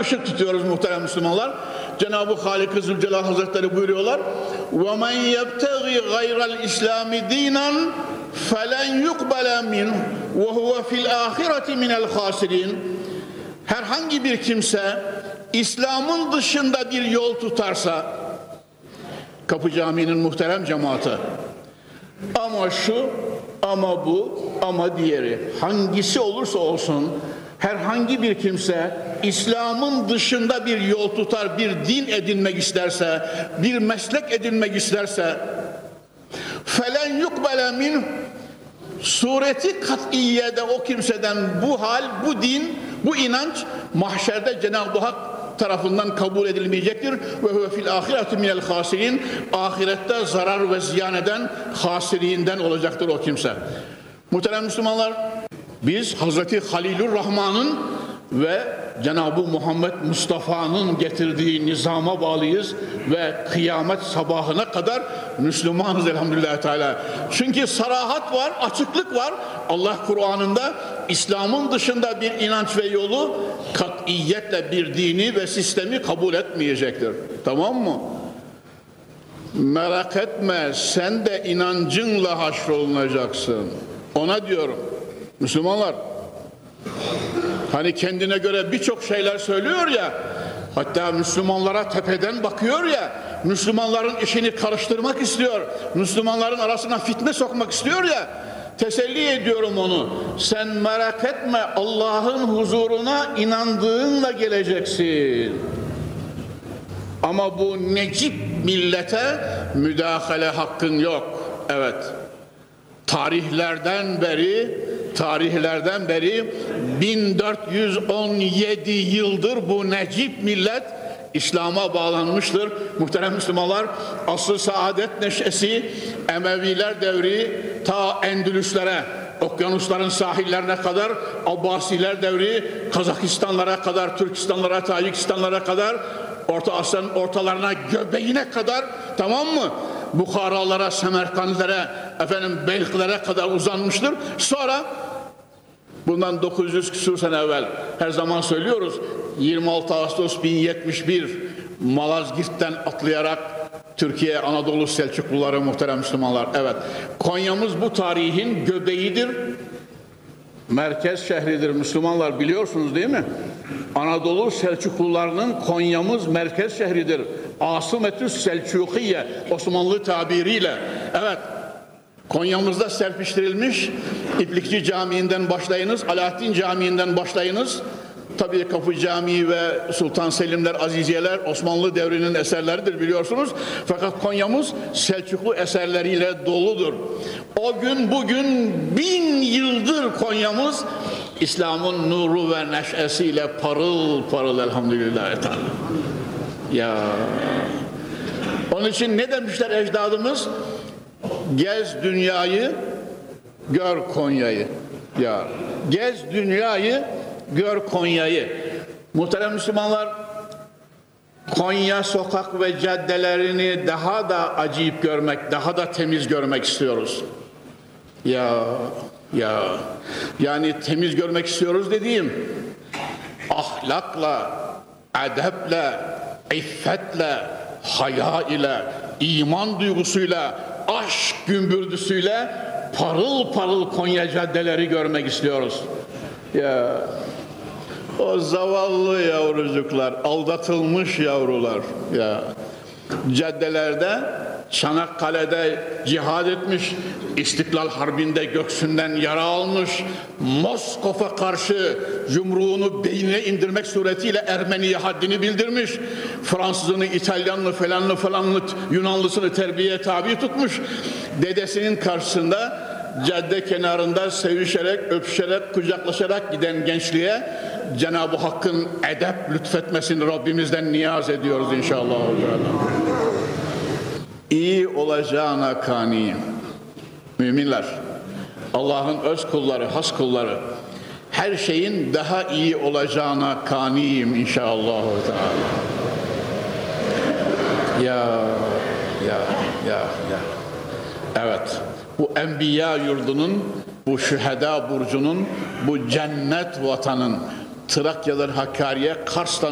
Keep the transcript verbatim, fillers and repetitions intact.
ışık tutuyoruz muhterem Müslümanlar. Cenab-ı Halik-i Zülcelal Hazretleri buyuruyorlar. وَمَنْ يَبْتَغِي غَيْرَ الْإِسْلَامِ دِينًا فَلَنْ يُقْبَلَ مِنْهُ وَهُوَ فِي الْآخِرَةِ مِنَ الْخَاسِرِينَ. Herhangi bir kimse İslam'ın dışında bir yol tutarsa, Kapı Camii'nin muhterem cemaati, ama şu, ama bu, ama diğeri, hangisi olursa olsun, herhangi bir kimse İslam'ın dışında bir yol tutar, bir din edinmek isterse, bir meslek edinmek isterse, فَلَنْ يُقْبَلَ مِنْهُ, sureti kat'iyede o kimseden bu hal, bu din, bu inanç mahşerde Cenab-ı Hak tarafından kabul edilmeyecektir. Ve huve fil ahireti minel hasirin, ahirette zarar ve ziyan eden hasirinden olacaktır o kimse. Muhterem Müslümanlar, biz Hazreti Halilur Rahman'ın ve Cenab-ı Muhammed Mustafa'nın getirdiği nizama bağlıyız ve kıyamet sabahına kadar Müslümanız elhamdülillah Teala. Çünkü sarahat var, açıklık var. Allah Kur'an'ında İslam'ın dışında bir inanç ve yolu katiyetle bir dini ve sistemi kabul etmeyecektir. Tamam mı? Merak etme, sen de inancınla haşrolunacaksın. Ona diyorum. Müslümanlar, hani kendine göre birçok şeyler söylüyor ya, hatta Müslümanlara tepeden bakıyor ya, Müslümanların işini karıştırmak istiyor, Müslümanların arasına fitne sokmak istiyor ya, teselli ediyorum onu. Sen merak etme, Allah'ın huzuruna inandığınla geleceksin. Ama bu necip millete müdahale hakkın yok. Evet. Tarihlerden beri tarihlerden beri bin dört yüz on yedi yıldır bu necip millet İslam'a bağlanmıştır. Muhterem Müslümanlar, asr-ı saadet neşesi Emeviler devri ta Endülüslere, okyanusların sahillerine kadar, Abbasiler devri Kazakistanlara kadar, Türkistanlara, Tacikistanlara kadar, Orta Asya'nın ortalarına, göbeğine kadar, tamam mı? Bukharalara, Semerkandlere, efendim Belklere kadar uzanmıştır. Sonra bundan dokuz yüz küsur sene evvel, her zaman söylüyoruz, yirmi altı Ağustos bin yetmiş bir Malazgirt'ten atlayarak Türkiye, Anadolu Selçukluları muhterem Müslümanlar. Evet, Konya'mız bu tarihin göbeğidir. Merkez şehridir Müslümanlar, biliyorsunuz değil mi? Anadolu Selçuklularının Konya'mız merkez şehridir. Asımetü's Selçukiye, Osmanlı tabiriyle. Evet, Konya'mızda serpiştirilmiş, İplikçi Camii'nden başlayınız, Alaaddin Camii'nden başlayınız. Tabii Kapı Camii ve Sultan Selimler, Aziziyeler Osmanlı devrinin eserleridir biliyorsunuz. Fakat Konya'mız Selçuklu eserleriyle doludur. O gün bugün bin yıldır Konya'mız İslam'ın nuru ve neşesiyle parıl parıl elhamdülillah. Ya. Onun için ne demişler ecdadımız? Gez dünyayı, gör Konya'yı. Ya. Gez dünyayı, gör Konya'yı. Muhterem Müslümanlar, Konya sokak ve caddelerini daha da acayip görmek, daha da temiz görmek istiyoruz. Ya, ya, yani temiz görmek istiyoruz dediğim, ahlakla, edeple, iffetle, haya ile, iman duygusuyla, aşk gümbürdüsüyle parıl parıl Konya caddeleri görmek istiyoruz. Ya, o zavallı yavrucuklar, aldatılmış yavrular, ya, caddelerde, Çanakkale'de cihad etmiş, İstiklal Harbi'nde göğsünden yara almış, Moskova karşı yumruğunu beynine indirmek suretiyle Ermeniye haddini bildirmiş, Fransızını, İtalyanlı, falanlı falanlı, Yunanlısını terbiyeye tabi tutmuş, dedesinin karşısında cadde kenarında sevişerek, öpüşerek, kucaklaşarak giden gençliğe Cenab-ı Hakk'ın edep lütfetmesini Rabbimizden niyaz ediyoruz inşallah. İyi olacağına kaniyim. Müminler, Allah'ın öz kulları, has kulları, her şeyin daha iyi olacağına kaniyim inşallah. Ya, ya, ya, ya. Evet, bu Enbiya yurdunun, bu Şüheda burcunun, bu cennet vatanın, Trakya'dır Hakkari'ye, Kars'tan